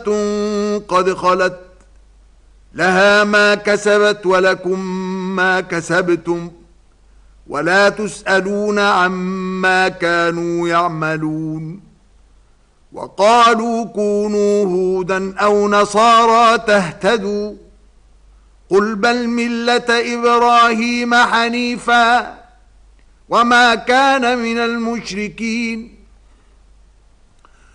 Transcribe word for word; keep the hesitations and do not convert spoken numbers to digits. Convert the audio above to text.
قد خلت لها ما كسبت ولكم ما كسبتم ولا تسألون عما كانوا يعملون. وقالوا كونوا هودا أو نصارى تهتدوا قل بل ملة إبراهيم حنيفا وما كان من المشركين